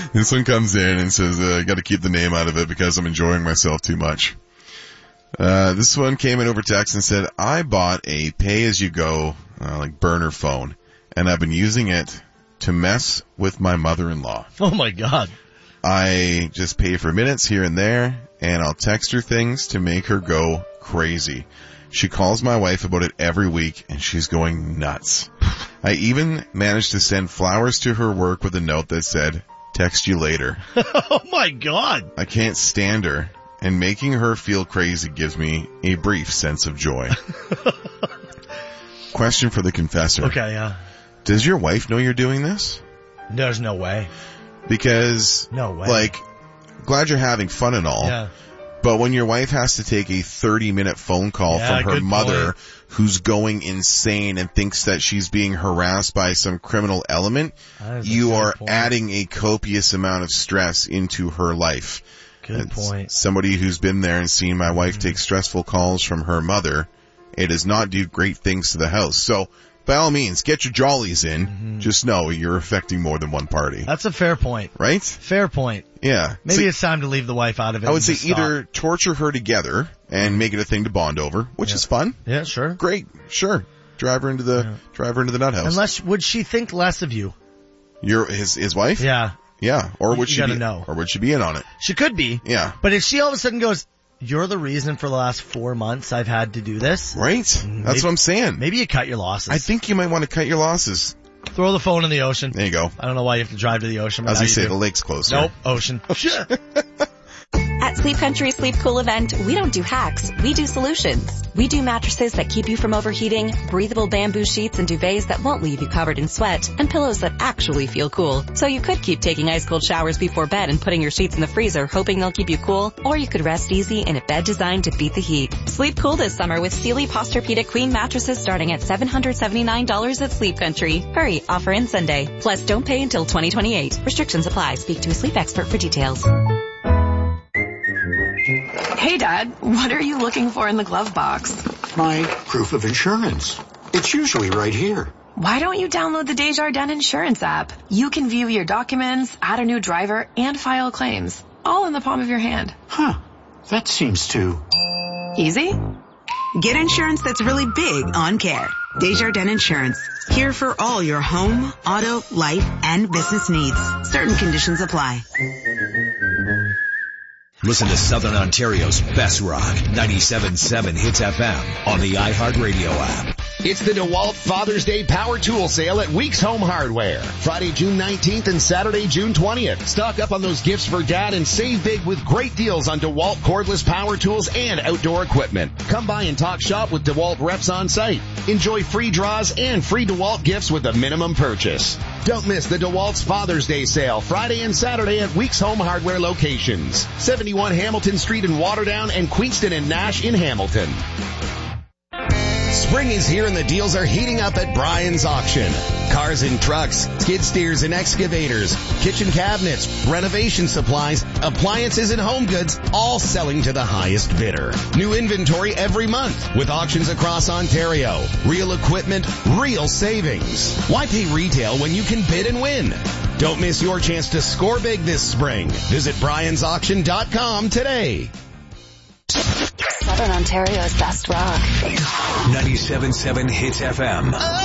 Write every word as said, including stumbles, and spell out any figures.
This one comes in and says, uh, I got to keep the name out of it because I'm enjoying myself too much. Uh, this one came in over text and said, I bought a pay-as-you-go, uh, like burner phone, and I've been using it to mess with my mother-in-law. Oh my God. I just pay for minutes here and there, and I'll text her things to make her go crazy. She calls my wife about it every week, and she's going nuts. I even managed to send flowers to her work with a note that said, text you later. Oh my God. I can't stand her, and making her feel crazy gives me a brief sense of joy. Question for the confessor. Okay, yeah. Does your wife know you're doing this? There's no way. Because, no way. like, glad you're having fun and all. Yeah. But when your wife has to take a thirty-minute phone call yeah, from her mother point. who's going insane and thinks that she's being harassed by some criminal element, you are point. adding a copious amount of stress into her life. Good it's point. Somebody who's been there and seen my wife mm-hmm. take stressful calls from her mother, it does not do great things to the house. So, by all means, get your jollies in. Mm-hmm. Just know you're affecting more than one party. That's a fair point. Right? Fair point. Yeah. Maybe so, it's time to leave the wife out of it. I would say stop. either torture her together and make it a thing to bond over, which yeah. is fun. Yeah, sure. Great. Sure. Drive her into the, yeah. drive her into the nut house. Unless, would she think less of you? Your, his, his wife? Yeah. Yeah. Or would you she gotta be, know. or would she be in on it? She could be. Yeah. But if she all of a sudden goes, you're the reason for the last four months I've had to do this. Right. That's maybe, what I'm saying. Maybe you cut your losses. I think you might want to cut your losses. Throw the phone in the ocean. There you go. I don't know why you have to drive to the ocean. As we say, do. the lake's closer. Nope, ocean. At Sleep Country Sleep Cool event, we don't do hacks, we do solutions. We do mattresses that keep you from overheating, breathable bamboo sheets and duvets that won't leave you covered in sweat, and pillows that actually feel cool. So you could keep taking ice cold showers before bed and putting your sheets in the freezer hoping they'll keep you cool, or you could rest easy in a bed designed to beat the heat. Sleep cool this summer with Sealy Posturepedic Queen mattresses starting at seven hundred seventy-nine dollars at Sleep Country. Hurry, offer ends Sunday. Plus don't pay until twenty twenty-eight. Restrictions apply. Speak to a sleep expert for details. Hey, Dad, what are you looking for in the glove box? My proof of insurance. It's usually right here. Why don't you download the Desjardins Insurance app? You can view your documents, add a new driver, and file claims, all in the palm of your hand. Huh. That seems too... easy? Get insurance that's really big on care. Desjardins Insurance. Here for all your home, auto, life, and business needs. Certain conditions apply. Listen to Southern Ontario's best rock, ninety-seven point seven Hits F M on the iHeartRadio app. It's the DeWalt Father's Day Power Tool Sale at Weeks Home Hardware. Friday, June nineteenth and Saturday, June twentieth. Stock up on those gifts for Dad and save big with great deals on DeWalt cordless power tools and outdoor equipment. Come by and talk shop with DeWalt reps on site. Enjoy free draws and free DeWalt gifts with a minimum purchase. Don't miss the DeWalt's Father's Day Sale Friday and Saturday at Weeks Home Hardware locations. seventy-one Hamilton Street in Waterdown and Queenston and Nash in Hamilton. Spring is here and the deals are heating up at Brian's Auction. Cars and trucks, skid steers and excavators, kitchen cabinets, renovation supplies, appliances and home goods, all selling to the highest bidder. New inventory every month with auctions across Ontario. Real equipment, real savings. Why pay retail when you can bid and win? Don't miss your chance to score big this spring. Visit Brians Auction dot com today. Southern Ontario's best rock. ninety-seven point seven Hits F M.